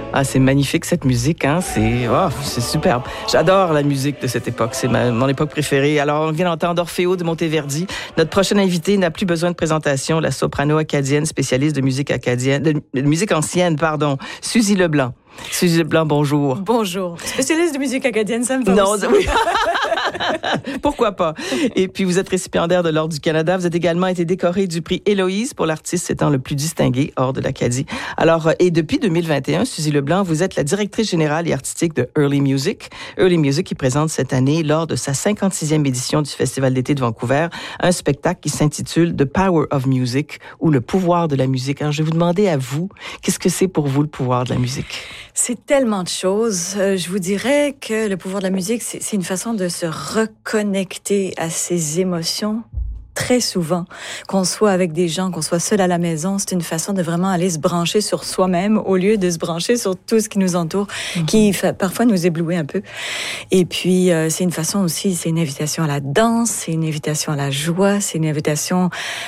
Ah, c'est magnifique cette musique, hein? C'est superbe. J'adore la musique de cette époque. C'est mon époque préférée. Alors, on vient d'entendre Orfeo de Monteverdi. Notre prochaine invitée n'a plus besoin de présentation. La soprano acadienne, spécialiste de musique acadienne, de musique ancienne, Suzy Leblanc. Suzy Leblanc, bonjour. Bonjour. Spécialiste de musique acadienne, ça me fait Non, aussi. oui. Pourquoi pas? Et puis, vous êtes récipiendaire de l'Ordre du Canada. Vous avez également été décoré du prix Héloïse pour l'artiste s'étant le plus distingué hors de l'Acadie. Alors, et depuis 2021, Suzy Leblanc, vous êtes la directrice générale et artistique de Early Music. Early Music qui présente cette année, lors de sa 56e édition du Festival d'été de Vancouver, un spectacle qui s'intitule The Power of Music, ou le pouvoir de la musique. Alors, je vais vous demander à vous, qu'est-ce que c'est pour vous le pouvoir de la musique? C'est tellement de choses. Je vous dirais que le pouvoir de la musique, c'est une façon de se reconnecter à ses émotions. Très souvent, qu'on soit avec des gens, qu'on soit seul à la maison, c'est une façon de vraiment aller se brancher sur soi-même au lieu de se brancher sur tout ce qui nous entoure, qui parfois nous éblouit un peu. Et puis, c'est une façon aussi, c'est une invitation à la danse, c'est une invitation à la joie, c'est une invitation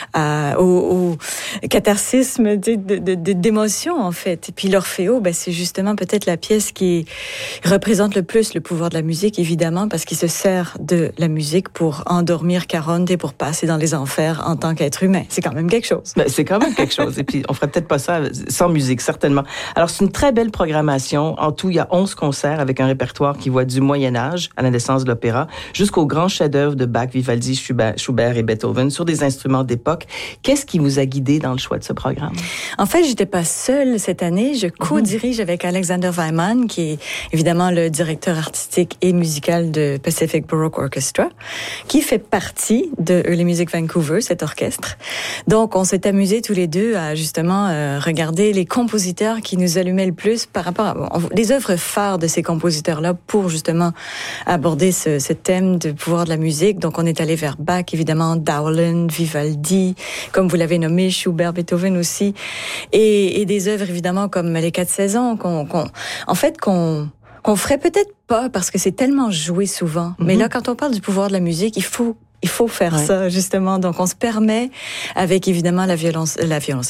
au catharsisme d'émotions, en fait. Et puis, l'Orfeo, c'est justement peut-être la pièce qui représente le plus le pouvoir de la musique, évidemment, parce qu'il se sert de la musique pour endormir Caronte et pour passer dans les enfers en tant qu'être humain. C'est quand même quelque chose. C'est quand même quelque chose. Et puis, on ferait peut-être pas ça sans musique, certainement. Alors, c'est une très belle programmation. En tout, il y a 11 concerts avec un répertoire qui va du Moyen-Âge à la naissance de l'opéra jusqu'aux grands chefs-d'œuvre de Bach, Vivaldi, Schubert et Beethoven sur des instruments d'époque. Qu'est-ce qui vous a guidé dans le choix de ce programme? En fait, j'étais pas seule cette année. Je co-dirige avec Alexander Weiman, qui est évidemment le directeur artistique et musical de Pacific Baroque Orchestra, qui fait partie de Early Music Vancouver, cet orchestre. Donc, on s'est amusés tous les deux à justement regarder les compositeurs qui nous allumaient le plus par rapport à les œuvres phares de ces compositeurs-là pour justement aborder ce thème de pouvoir de la musique. Donc, on est allé vers Bach, évidemment, Dowland, Vivaldi, comme vous l'avez nommé, Schubert, Beethoven aussi, et des œuvres évidemment comme Les 4 saisons qu'on ferait peut-être pas parce que c'est tellement joué souvent. Mais là, quand on parle du pouvoir de la musique, il faut faire ça, justement. Donc, on se permet, avec évidemment la violoniste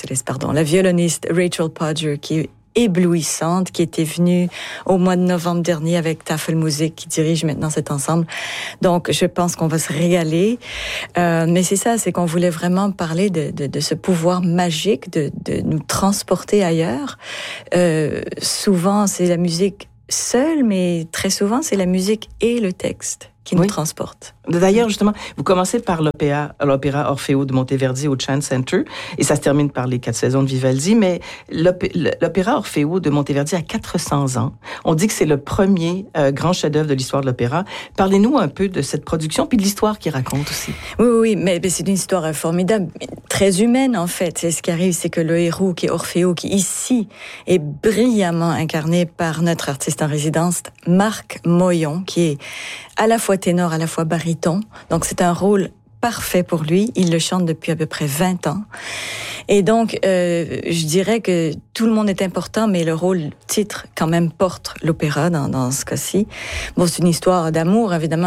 Rachel Podger, qui est éblouissante, qui était venue au mois de novembre dernier avec Tafelmusik, qui dirige maintenant cet ensemble. Donc, je pense qu'on va se régaler. Mais c'est ça, c'est qu'on voulait vraiment parler de ce pouvoir magique de nous transporter ailleurs. Souvent, c'est la musique seule, mais très souvent, c'est la musique et le texte qui nous transporte. D'ailleurs, justement, vous commencez par l'opéra Orfeo de Monteverdi au Chant Center, et ça se termine par les 4 saisons de Vivaldi, mais l'opéra Orfeo de Monteverdi a 400 ans. On dit que c'est le premier grand chef-d'œuvre de l'histoire de l'opéra. Parlez-nous un peu de cette production, puis de l'histoire qu'il raconte aussi. Oui, mais c'est une histoire formidable, très humaine en fait. Ce qui arrive, c'est que le héros, qui est Orfeo, qui ici est brillamment incarné par notre artiste en résidence, Marc Moyon, qui est à la fois ténor, à la fois baryton. Donc, c'est un rôle parfait pour lui. Il le chante depuis à peu près 20 ans. Et donc, je dirais que tout le monde est important, mais le rôle titre, quand même, porte l'opéra dans ce cas-ci. Bon, c'est une histoire d'amour, évidemment.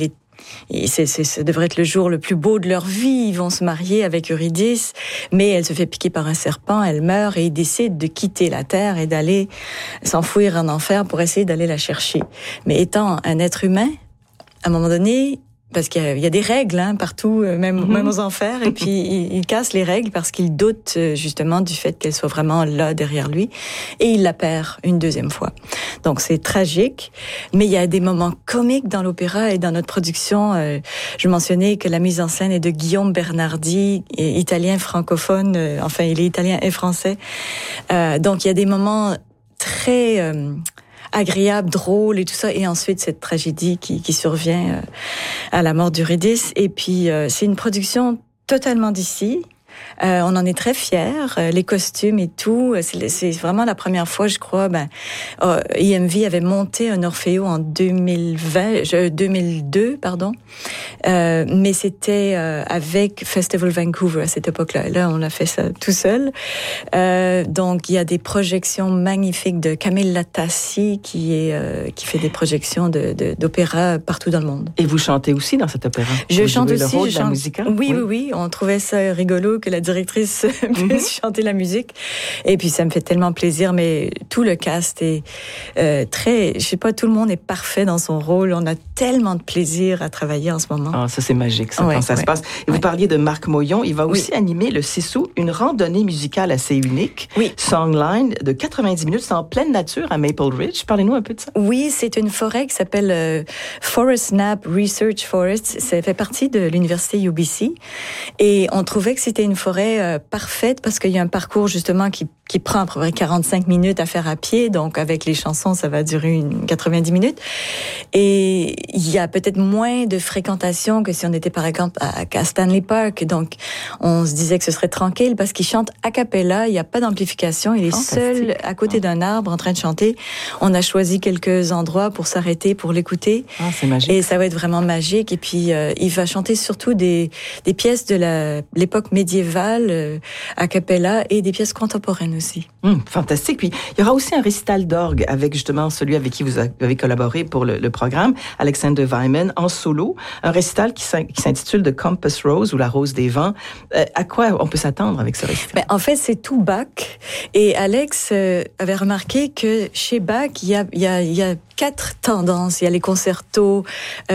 Ça devrait être le jour le plus beau de leur vie. Ils vont se marier avec Eurydice, mais elle se fait piquer par un serpent, elle meurt et ils décident de quitter la terre et d'aller s'enfouir en enfer pour essayer d'aller la chercher. Mais étant un être humain, à un moment donné, parce qu'il y a des règles partout, même aux enfers, et puis il casse les règles parce qu'il doute justement du fait qu'elle soit vraiment là derrière lui, et il la perd une deuxième fois. Donc c'est tragique, mais il y a des moments comiques dans l'opéra et dans notre production. Je mentionnais que la mise en scène est de Guillaume Bernardi, italien francophone, enfin il est italien et français. Donc il y a des moments très agréable, drôle et tout ça, et ensuite cette tragédie qui survient à la mort d'Eurydice. Et puis c'est une production totalement d'ici. On en est très fiers, les costumes et tout. C'est vraiment la première fois, je crois. EMV avait monté un Orfeo en 2002, mais c'était avec Festival Vancouver à cette époque-là. Là, on a fait ça tout seul. Donc, il y a des projections magnifiques de Camille Latassi qui fait des projections d'opéra partout dans le monde. Et vous chantez aussi dans cet opéra? Je chante aussi. Le rôle de la musicale? Oui. On trouvait ça rigolo que la directrice puisse chanter la musique. Et puis, ça me fait tellement plaisir, mais tout le cast est très... Je sais pas, tout le monde est parfait dans son rôle. On a tellement de plaisir à travailler en ce moment. Ah, ça, c'est magique, ça, quand ça se passe. Et vous parliez de Marc Moyon. Il va aussi animer le 6 août une randonnée musicale assez unique. Songline de 90 minutes. C'est en pleine nature à Maple Ridge. Parlez-nous un peu de ça. Oui, c'est une forêt qui s'appelle Forest Nap Research Forest. Ça fait partie de l'université UBC. Et on trouvait que c'était une forêt parfaite parce qu'il y a un parcours justement qui prend à peu près 45 minutes à faire à pied. Donc, avec les chansons, ça va durer 90 minutes. Et il y a peut-être moins de fréquentation que si on était, par exemple, à Stanley Park. Donc, on se disait que ce serait tranquille parce qu'il chante a cappella. Il n'y a pas d'amplification. Il est seul à côté d'un arbre en train de chanter. On a choisi quelques endroits pour s'arrêter, pour l'écouter. Ah, c'est magique. Et ça va être vraiment magique. Et puis, il va chanter surtout des pièces de l'époque médiévale a cappella et des pièces contemporaines aussi. Fantastique. Puis, il y aura aussi un récital d'orgue avec justement celui avec qui vous avez collaboré pour le programme, Alexander Wyman, en solo. Un récital qui s'intitule The Compass Rose ou La Rose des Vents. À quoi on peut s'attendre avec ce récital? En fait, c'est tout Bach. Et Alex avait remarqué que chez Bach, il y a 4 tendances. Il y a les concertos,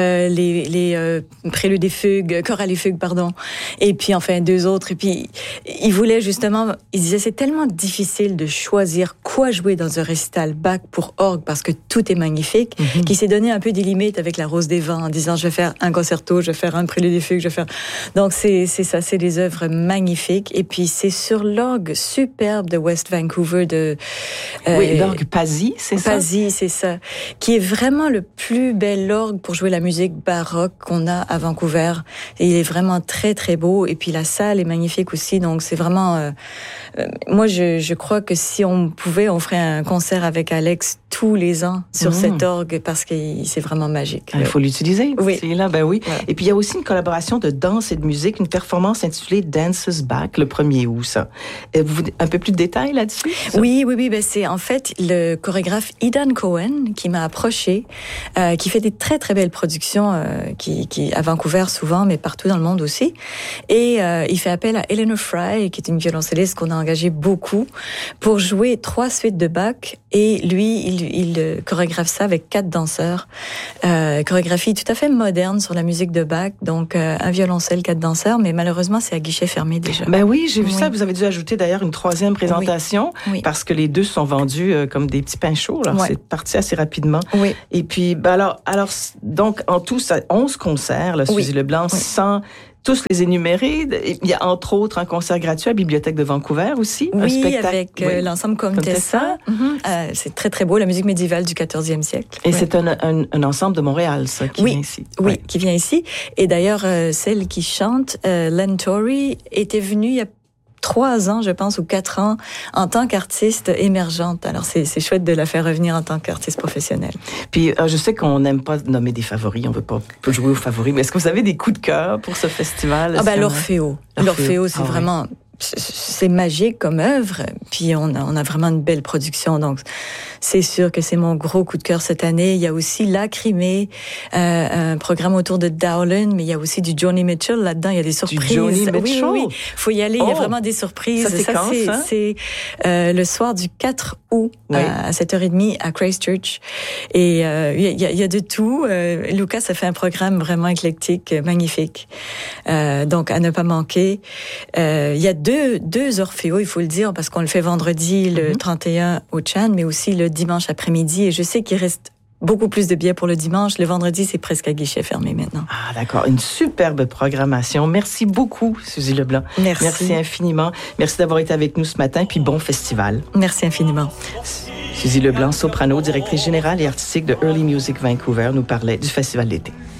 les préludes et fugues, chorales et fugues, pardon. Et puis, enfin, 2 autres. Et puis, il voulait justement, il disait, c'est tellement difficile de choisir quoi jouer dans un récital Bach pour orgue parce que tout est magnifique, qu'il s'est donné un peu des limites avec La Rose des Vents en disant, je vais faire un concerto, je vais faire un prélude et fugues, je vais faire... Donc, c'est ça, c'est des œuvres magnifiques. Et puis, c'est sur l'orgue superbe de West Vancouver de... l'orgue Pazzi, c'est ça? Pazzi, c'est ça. Qui est vraiment le plus bel orgue pour jouer la musique baroque qu'on a à Vancouver. Et il est vraiment très, très beau. Et puis la salle est magnifique aussi. Donc c'est vraiment... moi, je crois que si on pouvait, on ferait un concert avec Alex tous les ans sur cet orgue parce que c'est vraiment magique. Il faut l'utiliser. Oui. C'est là, oui. Voilà. Et puis il y a aussi une collaboration de danse et de musique, une performance intitulée Dances Back le 1er août, ça. Un peu plus de détails là-dessus? Ça? Oui. C'est en fait le chorégraphe Aidan Cohen qui m'a approché, qui fait des très très belles productions, qui à Vancouver souvent, mais partout dans le monde aussi. Et il fait appel à Eleanor Fry, qui est une violoncelliste qu'on a engagée beaucoup pour jouer 3 suites de Bach. Et lui, il chorégraphe ça avec 4 danseurs. Chorégraphie tout à fait moderne sur la musique de Bach. Donc un violoncelle, 4 danseurs, mais malheureusement c'est à guichet fermé déjà. Oui, j'ai vu ça. Vous avez dû ajouter d'ailleurs une 3e présentation parce que les 2 sont vendus comme des petits pains chauds. Alors c'est parti assez rapidement. Oui. Et puis alors donc en tout ça 11 concerts là, Suzy Leblanc, sans tous les énumérer. Il y a entre autres un concert gratuit à la Bibliothèque de Vancouver aussi. Oui, un spectacle, avec l'ensemble Comtessa. C'est très très beau, la musique médiévale du 14e siècle. Et c'est un ensemble de Montréal, ça, qui vient ici. Oui, qui vient ici. Et d'ailleurs, celle qui chante, Len Torrey, était venue il y a 3 ans, je pense, ou 4 ans, en tant qu'artiste émergente. Alors, c'est chouette de la faire revenir en tant qu'artiste professionnelle. Puis, je sais qu'on n'aime pas nommer des favoris, on veut pas jouer aux favoris, mais est-ce que vous avez des coups de cœur pour ce festival? L'Orfeo. L'Orfeo, c'est vraiment... C'est magique comme œuvre, puis on a vraiment une belle production, donc c'est sûr que c'est mon gros coup de cœur cette année. Il y a aussi Lacrimée, un programme autour de Dowland, mais il y a aussi du Joni Mitchell là-dedans. Il y a des surprises. Du Joni Mitchell? Oui. Faut y aller. Il y a vraiment des surprises. Ça, c'est quand, ça? C'est le soir du 4 août à 7h30 à Christchurch. Et il y a de tout. Lucas a fait un programme vraiment éclectique, magnifique. Donc à ne pas manquer. Il y a deux Orféos, il faut le dire, parce qu'on le fait vendredi, le 31 au Chan, mais aussi le dimanche après-midi. Et je sais qu'il reste beaucoup plus de billets pour le dimanche. Le vendredi, c'est presque à guichet fermé maintenant. Ah, d'accord. Une superbe programmation. Merci beaucoup, Suzy Leblanc. Merci infiniment. Merci d'avoir été avec nous ce matin, puis bon festival. Merci infiniment. Suzy Leblanc, soprano, directrice générale et artistique de Early Music Vancouver, nous parlait du festival d'été.